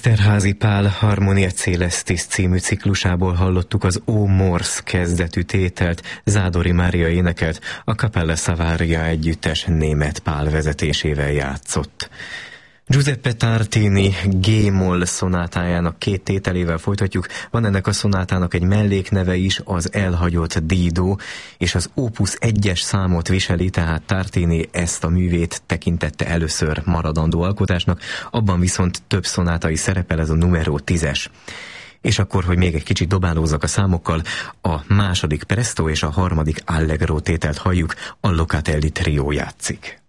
Eszterházy Pál Harmonia Celestis című ciklusából hallottuk az Ó Morsz kezdetű tételt, Zádori Mária énekelt, a Capella Savaria együttes Németh Pál vezetésével játszott. Giuseppe Tartini G-moll szonátájának 2 tételével folytatjuk. Van ennek a szonátának egy mellékneve is, az Elhagyott Dido, és az Opus 1-es számot viseli, tehát Tartini ezt a művét tekintette először maradandó alkotásnak, abban viszont több szonátai szerepel, ez a numero 10-es. És akkor, hogy még egy kicsit dobálózzak a számokkal, a második presto és a harmadik allegro tételt halljuk, a Locatelli trió játszik.